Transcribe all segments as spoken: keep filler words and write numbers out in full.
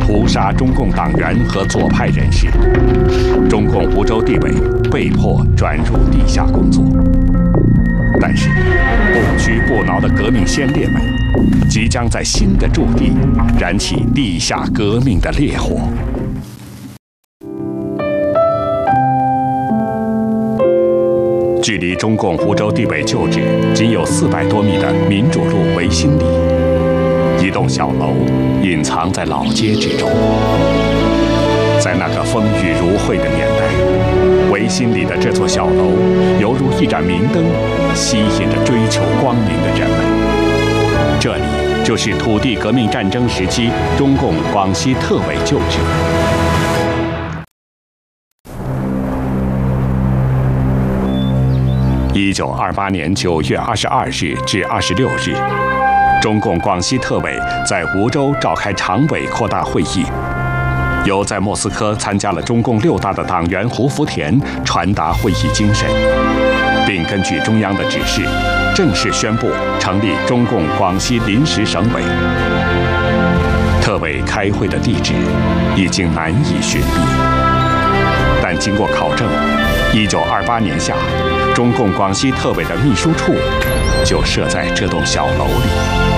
屠杀中共党员和左派人士，中共梧州地委被迫转入地下工作。但是，不屈不挠的革命先烈们，即将在新的驻地燃起地下革命的烈火。距离中共梧州地委旧址仅有四百多米的民主路维新里，一栋小楼隐藏在老街之中。在那个风雨如晦的年代，维新里的这座小楼犹如一盏明灯，吸引着追求光明的人们。这里就是土地革命战争时期中共广西特委旧址。一九二八年九月二十二日至二十六日，中共广西特委在梧州召开常委扩大会议，由在莫斯科参加了中共六大的党员胡福田传达会议精神，并根据中央的指示，正式宣布成立中共广西临时省委。特委开会的地址已经难以寻觅，但经过考证，一九二八年夏，中共广西特委的秘书处就设在这栋小楼里。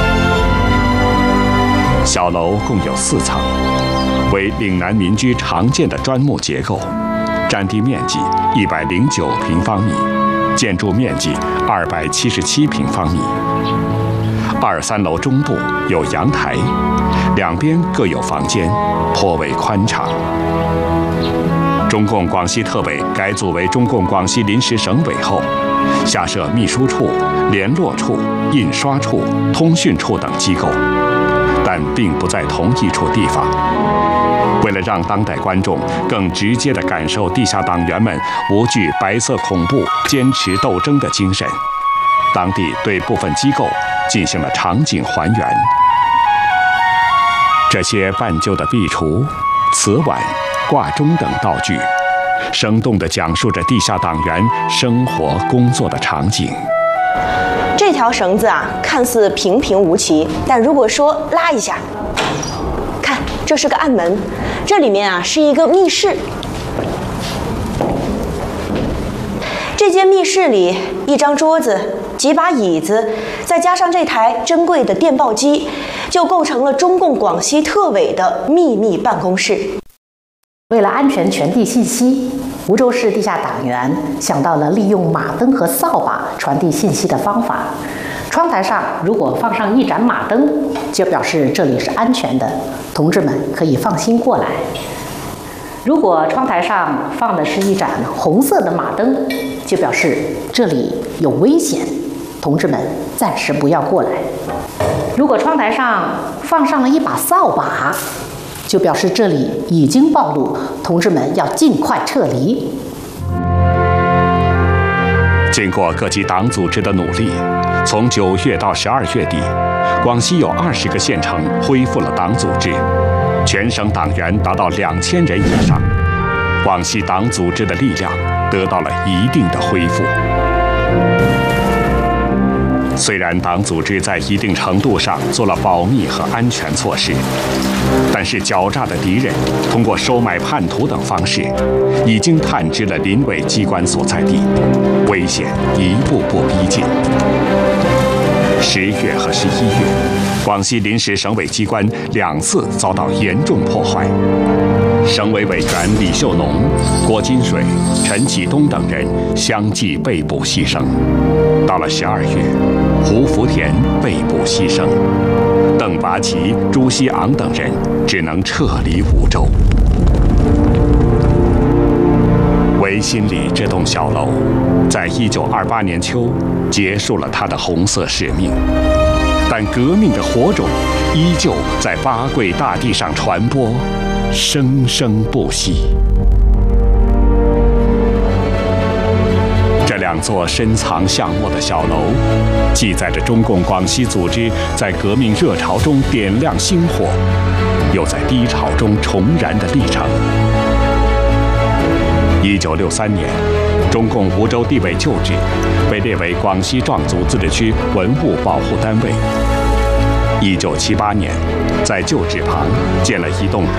小楼共有四层，为岭南民居常见的砖木结构，占地面积一百零九平方米，建筑面积二百七十七平方米。二三楼中部有阳台，两边各有房间，颇为宽敞。中共广西特委改组为中共广西临时省委后，下设秘书处、联络处、印刷处、通讯处等机构，但并不在同一处地方。为了让当代观众更直接地感受地下党员们无惧白色恐怖、坚持斗争的精神，当地对部分机构进行了场景还原。这些半旧的壁橱、瓷碗、挂钟等道具，生动地讲述着地下党员生活工作的场景。 这条绳子啊，看似平平无奇，但如果说拉一下，看，这是个暗门，这里面啊是一个密室。这间密室里，一张桌子、几把椅子，再加上这台珍贵的电报机，就构成了中共广西特委的秘密办公室。 为了安全传递信息，梧州市地下党员想到了利用马灯和扫把传递信息的方法。窗台上如果放上一盏马灯，就表示这里是安全的，同志们可以放心过来。如果窗台上放的是一盏红色的马灯，就表示这里有危险，同志们暂时不要过来。如果窗台上放上了一把扫把，就表示这里已经暴露，同志们要尽快撤离。 经过各级党组织的努力，从九月到十二月底，广西有二十个县城恢复了党组织，全省党员达到两千人以上，广西党组织的力量得到了一定的恢复。虽然党组织在一定程度上做了保密和安全措施，但是狡诈的敌人通过收买叛徒等方式，已经探知了临委机关所在地，危险一步步逼近。十月和十一月，广西临时省委机关两次遭到严重破坏，省委委员李秀农、郭金水、陈启东等人相继被捕牺牲。到了十二月，胡福田被捕牺牲，邓拔旗、朱锡昂等人只能撤离梧州。维新里这栋小楼，在一九二八年秋结束了它的红色使命，但革命的火种依旧在八桂大地上传播，生生不息。这两座深藏巷陌的小楼，记载着中共广西组织在革命热潮中点亮星火，又在低潮中重燃的历程。一九六三年，中共梧州地委旧址被列为广西壮族自治区文物保护单位。一九七八年，在旧址旁建了一栋